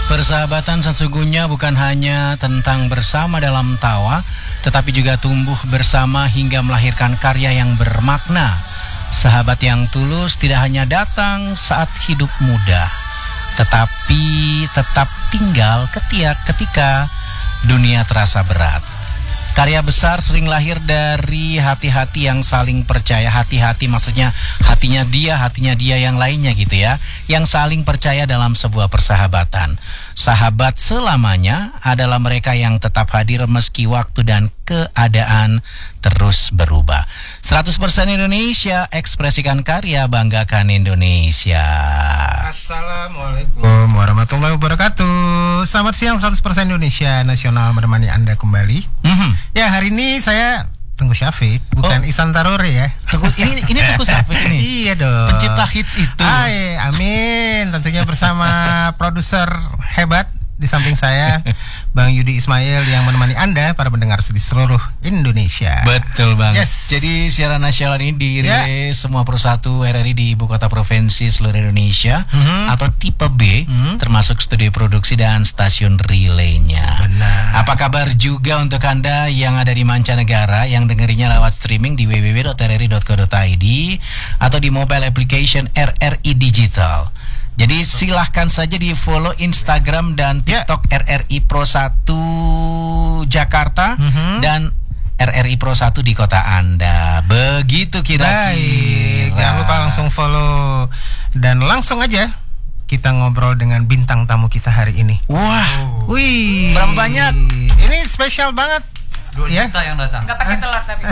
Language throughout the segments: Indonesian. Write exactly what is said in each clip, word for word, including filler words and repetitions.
Persahabatan sesungguhnya bukan hanya tentang bersama dalam tawa, tetapi juga tumbuh bersama hingga melahirkan karya yang bermakna. Sahabat yang tulus tidak hanya datang saat hidup muda, tetapi tetap tinggal ketika, ketika dunia terasa berat. Karya besar sering lahir dari hati-hati yang saling percaya. Hati-hati maksudnya hatinya dia, hatinya dia yang lainnya gitu ya, yang saling percaya dalam sebuah persahabatan. Sahabat selamanya adalah mereka yang tetap hadir meski waktu dan keadaan terus berubah. seratus persen Indonesia, ekspresikan karya, banggakan Indonesia. Assalamualaikum warahmatullahi wabarakatuh. Selamat siang, seratus persen Indonesia Nasional menemani Anda kembali. Mm-hmm. Ya, hari ini saya Tengku Syafiq, bukan oh. Ihsan Tarore ya. Tengku, ini ini Tengku Syafiq ini. Iya dong. Pencipta hits itu. Ay, amin. Tentunya bersama produser hebat di samping saya, Bang Yudi Ismail yang menemani Anda para pendengar di seluruh Indonesia. Betul banget. Yes. Jadi siaran nasional ini dirilis yeah. semua persatu R R I di ibu kota provinsi seluruh Indonesia, mm-hmm. atau tipe B, mm-hmm. termasuk studio produksi dan stasiun relaynya. Benar. Apa kabar juga untuk Anda yang ada di mancanegara yang dengerinya lewat streaming di w w w dot r r i dot co dot i d atau di mobile application R R I Digital. Jadi silahkan saja di follow Instagram dan TikTok yeah. R R I Pro satu Jakarta, mm-hmm. dan R R I Pro satu di kota Anda. Begitu kira-kira. Jangan lupa langsung follow dan langsung aja kita ngobrol dengan bintang tamu kita hari ini. Wah, oh. Wih, berapa banyak? Ini spesial banget. Dua ya? Juta yang datang. Gak pakai telur tapi.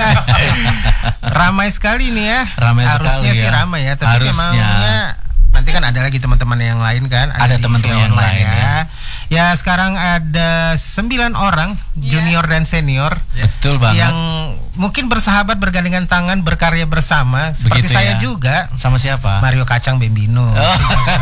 Ramai sekali nih ya. Ramai Harusnya sekali sih ya. ramai ya, tapi Harusnya. emangnya nanti kan ada lagi teman-teman yang lain kan. Ada, ada teman-teman yang lain ya. ya. Ya sekarang ada sembilan orang, yeah. junior dan senior. Yeah. Betul banget. Yang mungkin bersahabat, bergandengan tangan, berkarya bersama. Seperti begitu saya ya. juga. Sama siapa? Mario Kacang Bembino. Oh,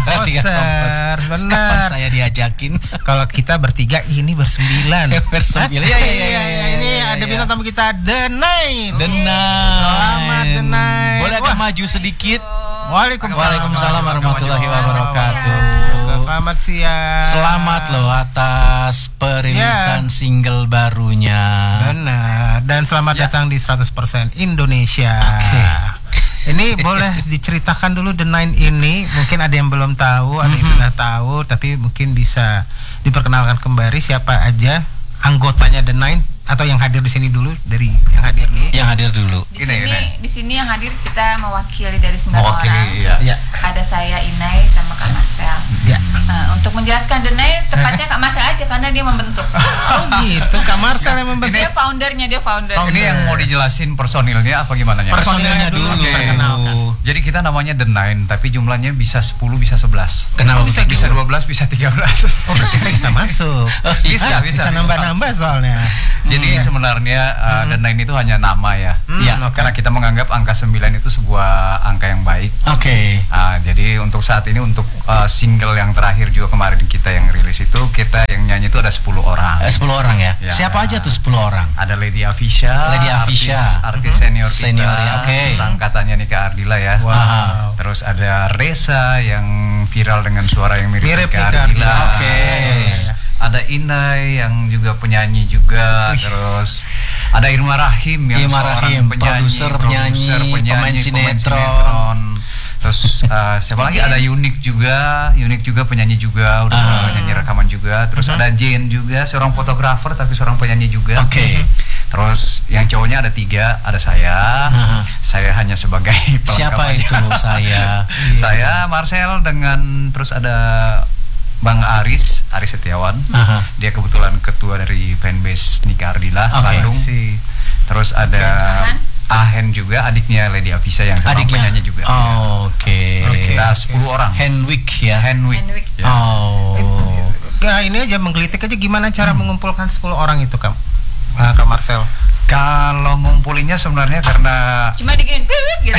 Poser, benar. Saya diajakin. Kalau kita bertiga, ini bersembilan. Bersembilan. Ya, ya, ya, ya, ya, ini ya, ada ya. bintang tamu kita, The Nine. The Nine. Selamat The Nine. Boleh agak maju sedikit? Waalaikumsalam, Waalaikumsalam warahmatullahi wabarakatuh. Selamat siang. Selamat loh atas perilisan yeah. single barunya. Benar. Dan selamat yeah. datang di seratus persen Indonesia. Okay. Ini boleh diceritakan dulu The Nine ini. Mungkin ada yang belum tahu, ada yang mm-hmm. sudah tahu, tapi mungkin bisa diperkenalkan kembali siapa aja anggotanya The Nine, atau yang hadir di sini dulu, dari yang hadir dulu. Yang hadir dulu. Di sini, ini. di sini yang hadir kita mewakili dari sembilan mewakili, orang. Iya. Ya. Ada saya Inai sama Kak Marcel. Ya. Nah, untuk menjelaskan The Nine, tepatnya Kak Marcel aja karena dia membentuk. Oh gitu, Kak Marcel yang membentuk. Dia foundernya, dia founder. Ini yang mau dijelasin personilnya apa gimana ya? Personilnya dulu. dulu. Jadi kita namanya The Nine, tapi jumlahnya bisa sepuluh, bisa sebelas. Kenapa bisa bisa dua belas, bisa tiga belas. Oh, berarti saya bisa masuk. Bisa, bisa. Bisa nambah-nambah soalnya. Jadi hmm. sebenarnya uh, hmm. The Nine itu hanya nama ya. Hmm, ya, okay. Karena kita menganggap angka sembilan itu sebuah angka yang baik. Oke. Okay. Uh, jadi untuk saat ini untuk uh, single yang terakhir juga kemarin kita yang rilis itu, kita yang nyanyi itu ada sepuluh orang. Eh, sepuluh orang ya. ya. Siapa aja tuh sepuluh orang? Ada Lady Afisha, Lady Afisha, artis, artis uh-huh. senior kita. Senior ya, oke. Okay. Angkatannya Nika Ardila ya. Wow. Terus ada Reza yang viral dengan suara yang mirip, mirip Nika Ardila. Oke. Okay. Ada Inai yang juga penyanyi juga. Uish. Terus ada Irma Rahim yang Irma seorang Rahim, penyanyi, produser, penyanyi, penyanyi, pemain sinetron. sinetron. Terus uh, siapa lagi? Ada Unik juga, Unik juga penyanyi juga, udah uh. nyanyi rekaman juga. Terus uh-huh. ada Jane juga, seorang fotografer tapi seorang penyanyi juga. Oke. Okay. Terus yang cowoknya ada tiga, ada saya, uh-huh. saya hanya sebagai pelengkap. Siapa itu saya? Saya Marcel dengan terus ada Bang Aris, Aris Setiawan. Uh-huh. Dia kebetulan ketua dari fanbase Nika Ardila, okay. Bandung. Terus ada Ahen juga, adiknya Lady Afisha yang seorang penyanyi juga. Oh, oke. Okay. Okay. Kita sepuluh orang. Henwick ya. Henwick. Henwick. Ya. Oh. Nah, ini aja menggelitik aja gimana cara hmm. mengumpulkan sepuluh orang itu, Kak? Uh, Kak Marcel. Kalau ngumpulinnya sebenarnya karena cuma diginin gitu.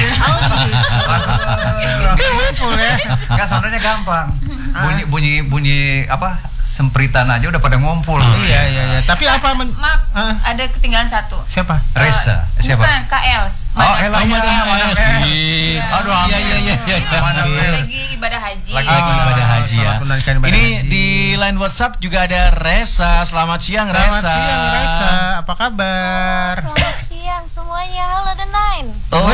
Ngumpul ya. Enggak, sebenarnya gampang. Bunyi bunyi bunyi apa? Sempritan aja udah pada ngumpul. Oh, iya iya iya. Tapi apa men- maaf, uh. ada ketinggalan satu. Siapa? Reza. Uh, Siapa? Bukan, Kak Els. Oh, Ella, Madam Els. Aduh, iya iya iya iya. Lagi ibadah haji. Lagi lagi ibadah haji ya. Ini di line WhatsApp juga ada Resa. Selamat siang, Selamat Resa. siang, Resa. Apa kabar? Selamat siang semuanya. Halo The Nine. Oh.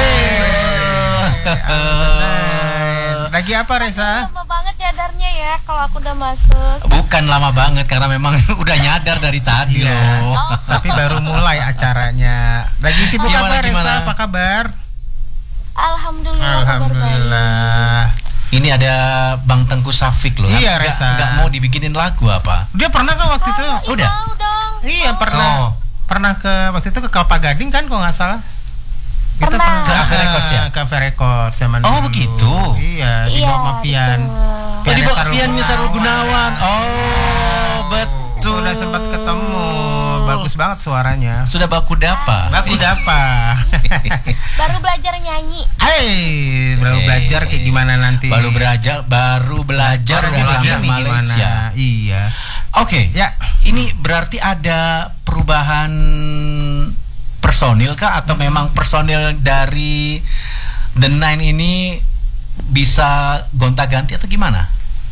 Lagi apa, Resa? Lama banget nyadarnya ya kalau aku udah masuk. Bukan lama banget karena memang udah nyadar dari tadi Iya. loh. Oh. Tapi baru mulai acaranya. Lagi sibuk Gimana, apa, gimana? Resa? Apa kabar? Alhamdulillah, kabar baik. Alhamdulillah. Ini ada Bang Tengku Safik loh. Iya, Nggak- Resa. nggak mau dibikinin lagu apa? Dia pernah kan waktu itu? Oh, Udah? mau dong. Iya, Oh. pernah. Oh. Pernah ke waktu itu ke Kelapa Gading kan kalau nggak salah. Kita Pernah. Ke Ave Records ya? Ke Ave Records zaman Oh, dulu. begitu? Iya, di Iya, bawah sama Pian. betul. Oh, di bawah Sarul Fian Misarul Gunawan. Gunawan. Oh, betul. Udah sempat ketemu. Bagus banget suaranya. Sudah baku dapa. Bagus apa? Baru belajar nyanyi. Hai, baru Eh. belajar kayak gimana nanti? Baru belajar, baru belajar Baru bahasa belajar nih Malaysia. gimana? Iya. Oke, Ya. ini berarti ada perubahan personil kah atau memang personil dari The Nine ini bisa gonta-ganti atau gimana?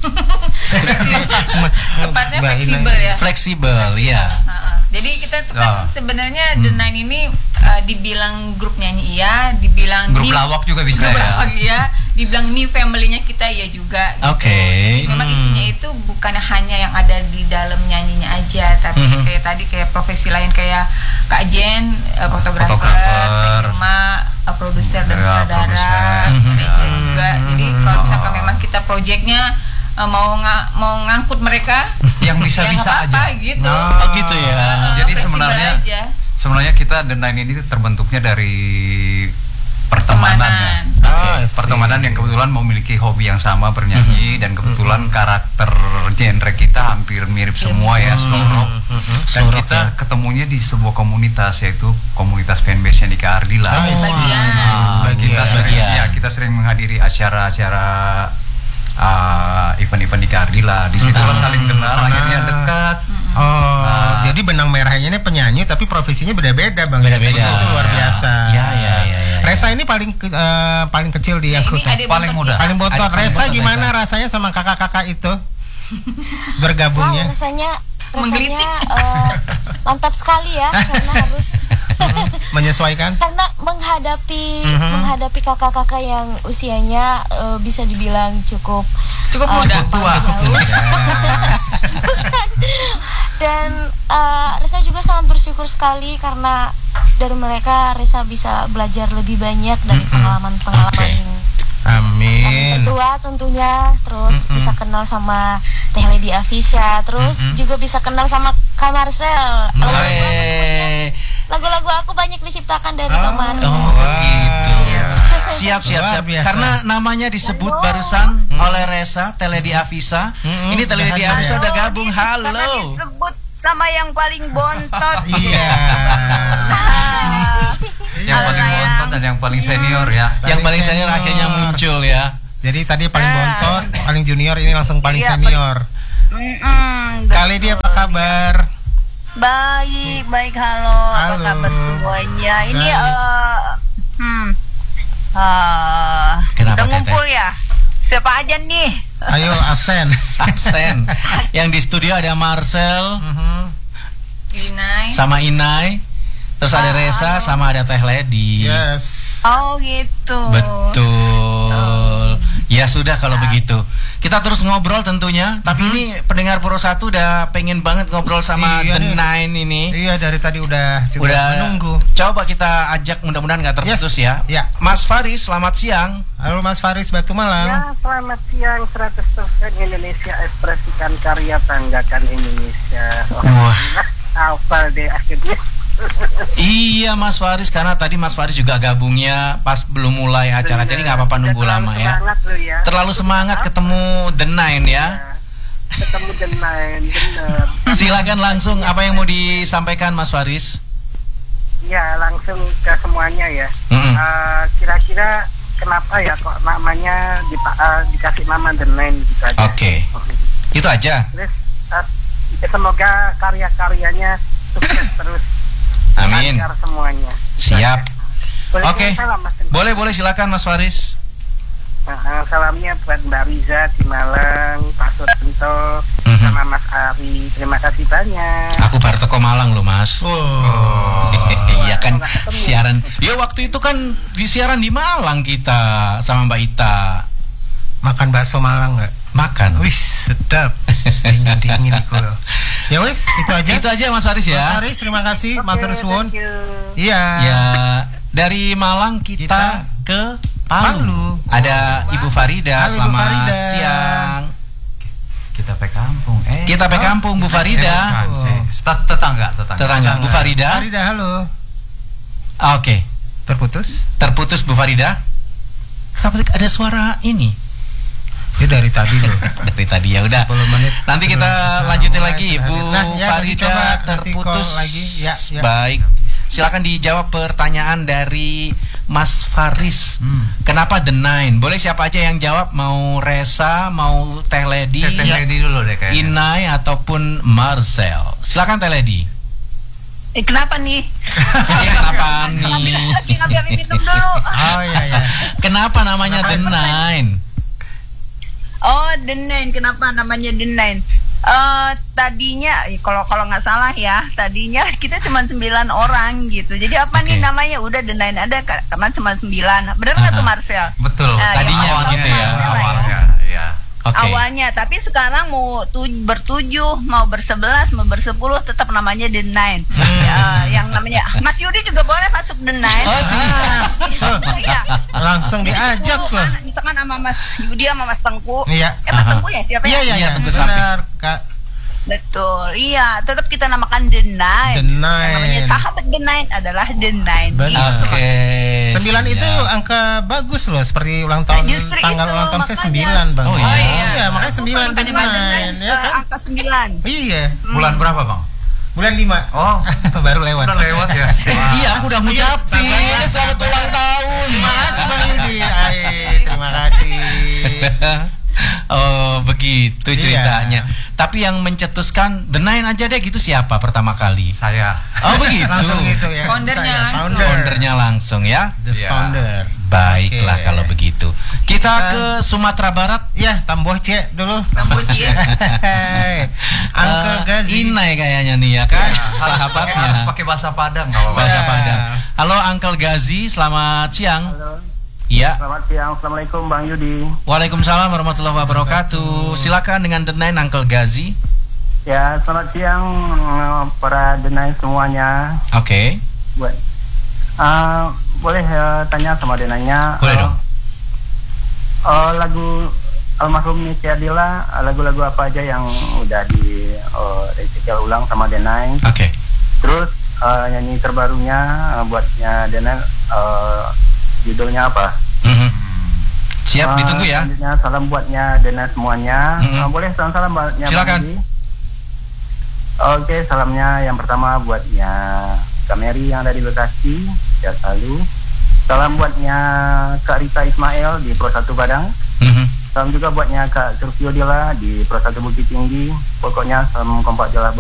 Tepatnya Mbak Ina. fleksibel ya. Fleksibel, ya. Ha-ha. Jadi kita tuh kan Ah. sebenarnya The Nine ini uh, dibilang grup nyanyi iya, dibilang Grup new- lawak juga bisa grup ya. lawak iya, dibilang new family-nya kita ya juga. gitu. Oke. Memang isinya itu bukan hanya yang ada di dalam nyanyinya aja, tapi Mhm. kayak tadi kayak profesi lain kayak Kak Jen, uh, fotografer, Fotografer. Irma, uh, produser dan Ya, sutradara, produser. manajer Mhm. juga. Jadi kalau misalkan memang kita proyeknya uh, mau nga- mau ngangkut mereka Yang ya bisa-bisa nggak apa-apa aja. gitu. Oh, gitu ya. Uh, Jadi fleksibel sebenarnya aja. sebenarnya kita The Nine ini terbentuknya dari pertemanan ya. Pertemanan. Oh, I see. Pertemanan yang kebetulan memiliki hobi yang sama bernyanyi dan kebetulan karakter genre kita hampir mirip semua ya, slow rock. Dan Slow rock, kita ya. ketemunya di sebuah komunitas yaitu komunitas fanbase-nya Nika Ardila. Oh, Sebagian. Ah, Sebagian. kita sering, Sebagian. ya, kita sering menghadiri acara-acara ah, event-event Nika Ardila. Di situlah saling kenal, Kenal. akhirnya dekat. Oh, Ah. jadi benang merahnya ini penyanyi tapi profesinya beda-beda, Bang. Beda-beda. Itu luar biasa. Ya, ya, ya, ya, ya. Resa ini paling ke- eh, paling kecil di Ya, ini anggota. adik Paling bontot muda. kita. Paling bontot. Adik paling Resa bontot, gimana Resa. rasanya sama kakak-kakak itu? Wow, Bergabungnya. rasanya Menggelitik. rasanya eh, mantap sekali ya karena harus Menyesuaikan. karena menghadapi Mhm. menghadapi kakak-kakak yang usianya eh, bisa dibilang cukup Cukup eh, muda. cukup Tua. jauh. Dan eh, Resa juga sangat bersyukur sekali karena dari mereka Resa bisa belajar lebih banyak dari Mhm. pengalaman-pengalaman Oke. yang Amin. tertua tentunya, terus Mm-mm. bisa kenal sama Teh Lady Afisha, terus Mm-mm. juga bisa kenal sama Kak Marcel. Mm. Lagu-lagu aku Eh, lagu-lagu aku banyak diciptakan dari Kak Marcel. oh, begitu. Iya. Siap, siap, Luar siap. biasa. Karena namanya disebut Halo. barusan oleh Resa, Teledi Afisa. Mm-mm. Ini Teledi Udah Afisa hadir. udah gabung. Karena Halo. disebut sama yang paling bontot. Iya. Yang Halo, paling sayang. bontot dan yang paling senior ya. Yang paling senior senior. akhirnya muncul ya. Jadi tadi paling Ah. bontot, paling junior, ini langsung paling Iya, senior. Mm-mm, Kali dia apa kabar? Baik, baik. Halo, Halo. apa kabar semuanya? Ini Baik. eh hmm. Ah, Kenapa, udah Teteh? ngumpul ya? Siapa aja nih? Ayo absen. Absen. Yang di studio ada Marcel Mhm. Inai. sama Inai. Terus ada Resa sama ada Teh Ledi. Yes. Oh gitu. Betul. Ya sudah kalau begitu. Kita terus ngobrol tentunya. Tapi Mhm. ini pendengar Pro satu udah pengen banget ngobrol sama Iya The nih. Nine ini. Iya, dari tadi udah juga Udah menunggu. Coba kita ajak, mudah-mudahan nggak terputus Yes. ya. Ya. Mas Faris, selamat siang. Halo Mas Faris Batu Malang. Ya, selamat siang. seratus persen Indonesia, ekspresikan karya, banggakan Indonesia. Oh, Wah. hafal deh akhirnya. Iya Mas Faris, karena tadi Mas Faris juga gabungnya pas belum mulai acara, jadi nggak apa-apa nunggu Udah lama terlalu ya. Semangat lu ya. Terlalu semangat ketemu The Nine ya. Ketemu The Nine, bener. Silakan langsung, apa yang mau disampaikan Mas Faris? Ya, langsung ke semuanya ya. Mm-mm. Eh, kira-kira kenapa ya kok namanya dipa- eh, dikasih nama The Nine gitu aja. Oke, itu aja. Terus eh, semoga karya-karyanya sukses terus. Amin. Lancar semuanya. Siap. Boleh Oke. kirim salam, Mas Hendra? Boleh, boleh silakan Mas Faris. Nah, salamnya buat Mbak Riza di Malang, Pak Suranto, Mhm. sama Mas Malang loh Mas. Oh. Iya kan siaran. Ya waktu itu kan di siaran di Malang kita sama Mbak Ita. Makan bakso Malang nggak? Makan. Wih sedap. Dingin dingin nih kalau. Ya wis itu aja. Itu aja Mas Haris ya. Mas Haris terima kasih. Oke, Matur suwun. thank you. Iya. Ya dari Malang kita, Kita ke Palu. Palu. Ada Ibu Farida. Halo, Ibu Selamat Farida. siang. Kita pe kampung. Eh. Kita pe kampung Bu Farida. Eh, bukan, saya- Tet- tetangga, tetangga. Tetangga Bu Farida. Farida halo. Ah, Oke. Terputus? Terputus Bu Farida. Kenapa ada suara ini? Ya dari tadi loh. Dari tadi ya udah. sepuluh menit. Nanti kita Sebelum- lanjutin mulai lagi sudah Bu hadir. Nah, ya, nanti coba Farida nanti terputus call lagi. Ya, ya. Baik. Silakan dijawab pertanyaan dari Mas Faris. Hmm. Kenapa The Nine? Boleh siapa aja yang jawab? Mau Resa, mau Teh Ledi, Teh Ledi dulu deh kayaknya. Inai ataupun Marcel. Silakan Teh Ledi. Eh, kenapa nih? Jadi kenapa nih? Lagi ngambil minum dulu. Oh iya ya. Kenapa namanya The Nine? Oh, The Nine. Kenapa namanya The Nine? Eh tadinya eh, kalau kalau nggak salah ya, tadinya kita cuma sembilan orang gitu. Jadi apa Oke. nih namanya? Udah The Nine ada ka- karena cuma sembilan. Bener nggak tuh Aha. Marcel? Betul. Nah, Tadinya ya, begitu ya. awalnya lah ya. Awalnya, ya. Oke. Awalnya, tapi sekarang mau tu, bertujuh, mau bersebelas, mau bersepuluh, tetap namanya The Nine. Ya, yang namanya Mas Yudi juga boleh masuk The Nine. Oh, siap. Iya. Langsung Jadi diajak sepuluh loh. kan, misalkan sama Mas Yudi sama Mas Tengku. Iya. Eh Mas Aha. Tengku ya siapa Iya ya? iya Iya, iya. tentu Benar, Kak. Betul. Iya, tetap kita namakan The Nine. The Nine. Yang namanya sahabat The Nine adalah The Nine. Benar. Oke. Sembilan siap. itu angka bagus loh, seperti ulang tahun Nah, justru tanggal itu, ulang tahun saya makanya. sembilan bang. Oh, iya. Iya, makanya sembilan Aku The kalau Nine, dengan, ya eh, kan? angka sembilan. Iya. Bulan berapa, Bang? Bulan lima. Oh, Baru lewat. udah lewat ya. Iya, aku udah ngucapin sabar. selamat ulang tahun. Terima kasih Bang Yudi. Ay, terima kasih. Oh, begitu Iya. ceritanya. Tapi yang mencetuskan The Nine aja deh gitu siapa pertama kali? Saya. Oh, begitu. Langsung gitu ya. Foundernya Saya, langsung. Founder. Foundernya langsung ya. The Iya. founder. Baiklah Oke. kalau begitu. Kita Kita- ke Sumatera Barat. Ya, Tamboh C dulu. Tambuci ya. Uncle Eh, Gazi. Inai kayaknya nih ya kan, Ya, harus pakai- harus sahabatnya. pakai bahasa Padang nggak apa-apa. Bahasa Ya. Padang. Halo Uncle Gazi, selamat siang. Halo, Iya. selamat siang. Assalamualaikum Bang Yudi. Waalaikumsalam warahmatullahi wabarakatuh. Silakan dengan The Nine Uncle Gazi. Ya, selamat siang eh, para denai semuanya. Oke. Buat eh, boleh eh, tanya sama denanya. Boleh eh, dong. eh, lagu almarhum Niki Adila, eh, lagu-lagu apa aja yang udah di uh, recycle ulang sama denai. Oke. Terus eh, nyanyi terbarunya eh, buatnya denai eh, judulnya apa? Mhm. Siap Eh, ditunggu ya. Selanjutnya salam buatnya denai semuanya. Mhm. Eh, boleh salam-salam buatnya Bang Silakan. Yudi? Oke, salamnya yang pertama buatnya Kak Mary yang ada di Bekasi, sehat selalu. Salam buatnya Kak Rita Ismail di Pro satu Padang. Mhm. Salam juga buatnya Kak Surfio Dila di Pro satu Bukit Tinggi. Pokoknya salam kompak jelas.